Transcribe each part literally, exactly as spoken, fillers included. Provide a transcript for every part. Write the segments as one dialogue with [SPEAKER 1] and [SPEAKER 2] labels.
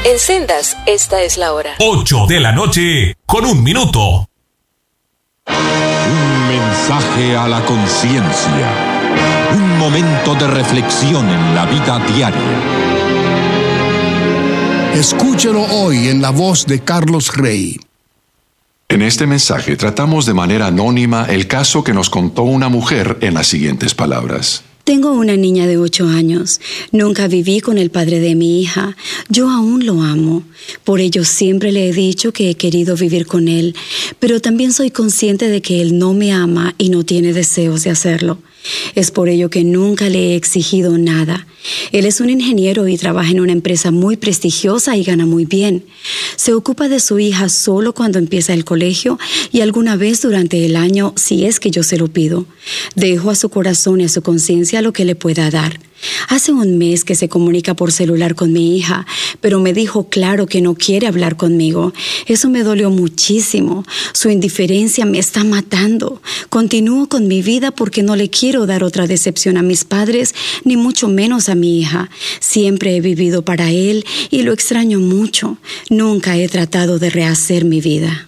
[SPEAKER 1] En Sendas, esta es la hora.
[SPEAKER 2] ocho de la noche, con un minuto.
[SPEAKER 3] Un mensaje a la conciencia. Un momento de reflexión en la vida diaria.
[SPEAKER 4] Escúchelo hoy en la voz de Carlos Rey.
[SPEAKER 5] En este mensaje tratamos de manera anónima el caso que nos contó una mujer en las siguientes palabras.
[SPEAKER 6] Tengo una niña de ocho años. Nunca viví con el padre de mi hija. Yo aún lo amo. Por ello siempre le he dicho que he querido vivir con él, pero también soy consciente de que él no me ama y no tiene deseos de hacerlo. Es por ello que nunca le he exigido nada. Él es un ingeniero y trabaja en una empresa muy prestigiosa y gana muy bien. Se ocupa de su hija solo cuando empieza el colegio y alguna vez durante el año si es que yo se lo pido. Dejo a su corazón y a su conciencia lo que le pueda dar. Hace un mes que se comunica por celular con mi hija, pero me dijo claro que no quiere hablar conmigo. Eso me dolió muchísimo. Su indiferencia me está matando. Continúo con mi vida porque no le quiero dar otra decepción a mis padres, ni mucho menos a mi hija. Siempre he vivido para él y lo extraño mucho. Nunca he tratado de rehacer mi vida.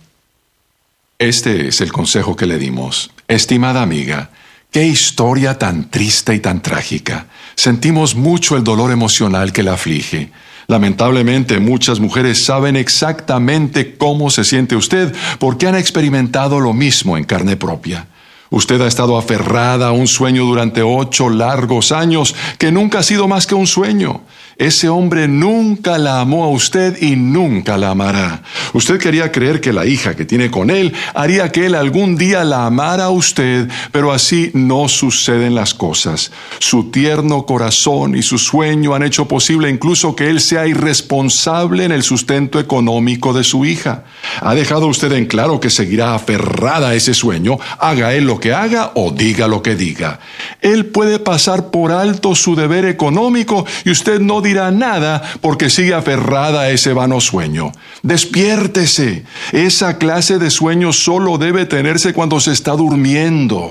[SPEAKER 5] Este es el consejo que le dimos. Estimada amiga, qué historia tan triste y tan trágica. Sentimos mucho el dolor emocional que la aflige. Lamentablemente, muchas mujeres saben exactamente cómo se siente usted porque han experimentado lo mismo en carne propia. Usted ha estado aferrada a un sueño durante ocho largos años que nunca ha sido más que un sueño. Ese hombre nunca la amó a usted y nunca la amará. Usted quería creer que la hija que tiene con él haría que él algún día la amara a usted, pero así no suceden las cosas. Su tierno corazón y su sueño han hecho posible incluso que él sea irresponsable en el sustento económico de su hija. Ha dejado usted en claro que seguirá aferrada a ese sueño, haga él lo que haga o diga lo que diga. Él puede pasar por alto su deber económico y usted no dirá nada porque sigue aferrada a ese vano sueño. Despiértese. Esa clase de sueño solo debe tenerse cuando se está durmiendo.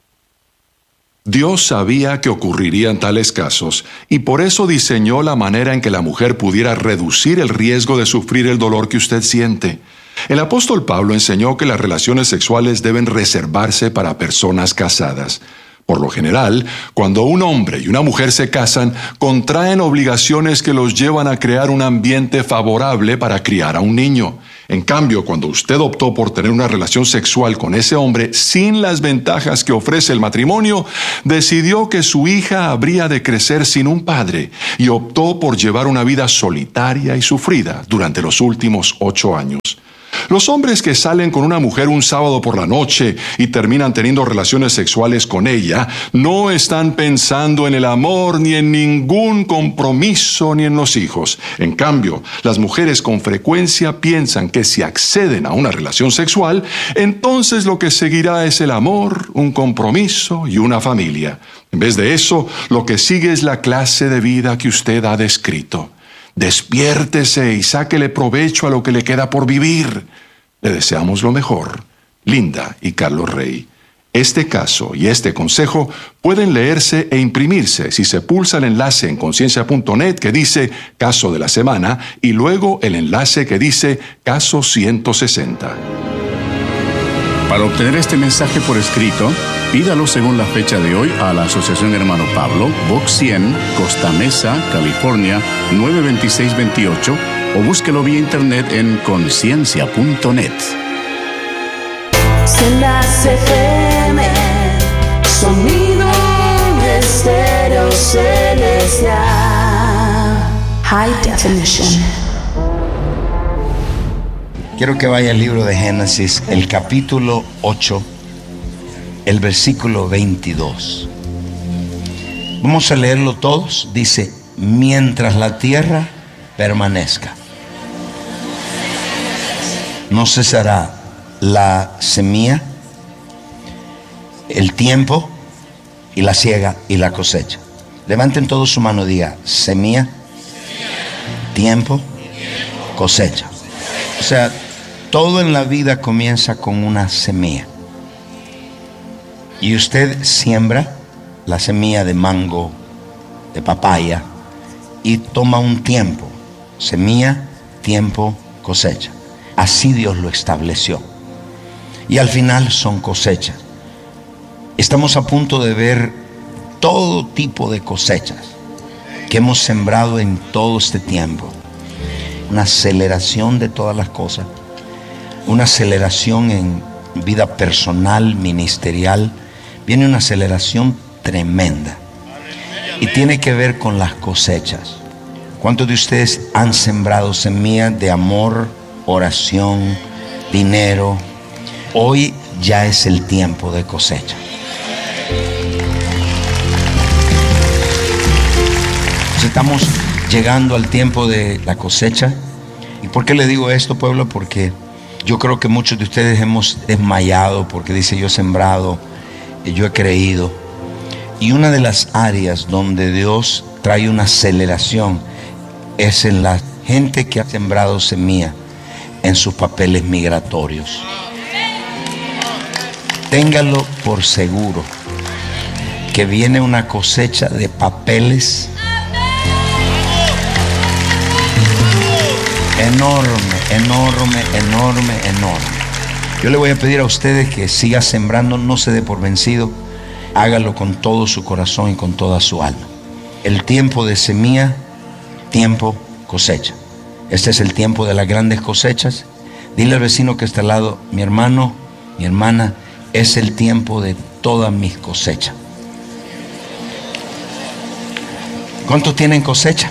[SPEAKER 5] Dios sabía que ocurrirían tales casos y por eso diseñó la manera en que la mujer pudiera reducir el riesgo de sufrir el dolor que usted siente. El apóstol Pablo enseñó que las relaciones sexuales deben reservarse para personas casadas. Por lo general, cuando un hombre y una mujer se casan, contraen obligaciones que los llevan a crear un ambiente favorable para criar a un niño. En cambio, cuando usted optó por tener una relación sexual con ese hombre sin las ventajas que ofrece el matrimonio, decidió que su hija habría de crecer sin un padre y optó por llevar una vida solitaria y sufrida durante los últimos ocho años. Los hombres que salen con una mujer un sábado por la noche y terminan teniendo relaciones sexuales con ella, no están pensando en el amor, ni en ningún compromiso, ni en los hijos. En cambio, las mujeres con frecuencia piensan que si acceden a una relación sexual, entonces lo que seguirá es el amor, un compromiso y una familia. En vez de eso, lo que sigue es la clase de vida que usted ha descrito. Despiértese y sáquele provecho a lo que le queda por vivir. Le deseamos lo mejor. Linda y Carlos Rey. Este caso y este consejo pueden leerse e imprimirse si se pulsa el enlace en conciencia punto net que dice Caso de la Semana y luego el enlace que dice Caso ciento sesenta.
[SPEAKER 7] Para obtener este mensaje por escrito, pídalo según la fecha de hoy a la Asociación Hermano Pablo, Box cien, Costa Mesa, California, nueve dos seis dos ocho o búsquelo vía internet en conciencia punto net.
[SPEAKER 8] Sendas F M, sonido estéreo celestial, high definition.
[SPEAKER 9] Quiero que vaya al libro de Génesis, el capítulo ocho, el versículo veintidós. Vamos a leerlo todos. Dice, mientras la tierra permanezca, no cesará la semilla, el tiempo y la siega y la cosecha. Levanten todos su mano y diga, semilla, tiempo, cosecha. O sea, todo en la vida comienza con una semilla. Y usted siembra la semilla de mango, de papaya, y toma un tiempo semilla, tiempo, cosecha. Así Dios lo estableció. Y al final son cosechas. Estamos a punto de ver todo tipo de cosechas que hemos sembrado en todo este tiempo. Una aceleración de todas las cosas. Una aceleración en vida personal, ministerial. Viene una aceleración tremenda. Y tiene que ver con las cosechas. ¿Cuántos de ustedes han sembrado semillas de amor, oración, dinero? Hoy ya es el tiempo de cosecha. Estamos llegando al tiempo de la cosecha. ¿Y por qué le digo esto, pueblo? Porque yo creo que muchos de ustedes hemos desmayado porque dice: yo he sembrado, yo he creído. Y una de las áreas donde Dios trae una aceleración es en la gente que ha sembrado semilla en sus papeles migratorios. Téngalo por seguro que viene una cosecha de papeles enorme, enorme, enorme, enorme. Yo le voy a pedir a ustedes que siga sembrando, no se dé por vencido, hágalo con todo su corazón y con toda su alma. El tiempo de semilla, tiempo cosecha. Este es el tiempo de las grandes cosechas. Dile al vecino que está al lado: mi hermano, mi hermana, es el tiempo de todas mis cosechas. ¿Cuántos tienen cosecha?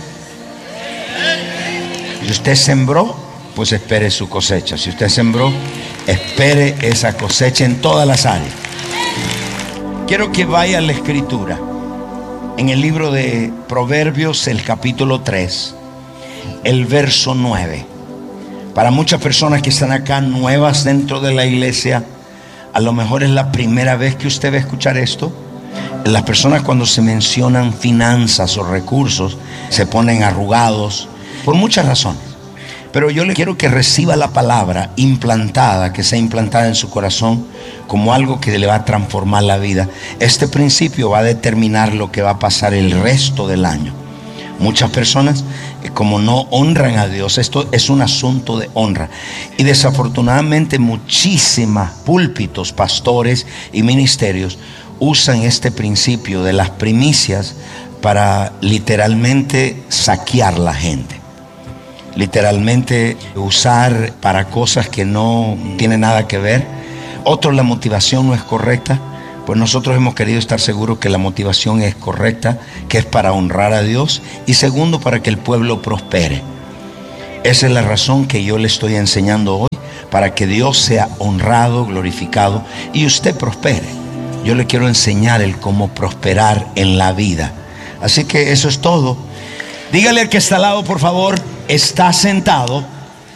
[SPEAKER 9] Si usted sembró, pues espere su cosecha. Si usted sembró, espere esa cosecha en todas las áreas. Quiero que vaya a la escritura. En el libro de Proverbios, el capítulo tres, el verso nueve. Para muchas personas que están acá nuevas dentro de la iglesia, a lo mejor es la primera vez que usted va a escuchar esto. Las personas, cuando se mencionan finanzas o recursos, se ponen arrugados por muchas razones. Pero yo le quiero que reciba la palabra implantada, que sea implantada en su corazón como algo que le va a transformar la vida. Este principio va a determinar lo que va a pasar el resto del año. Muchas personas, como no honran a Dios, esto es un asunto de honra. Y desafortunadamente muchísimos púlpitos, pastores y ministerios usan este principio de las primicias para literalmente saquear la gente. Literalmente usar para cosas que no tienen nada que ver. Otros, la motivación no es correcta. Pues nosotros hemos querido estar seguros que la motivación es correcta, que es para honrar a Dios, y segundo, para que el pueblo prospere. Esa es la razón que yo le estoy enseñando hoy, para que Dios sea honrado, glorificado y usted prospere. Yo le quiero enseñar el cómo prosperar en la vida. Así que eso es todo. Dígale al que está al lado, por favor: está sentado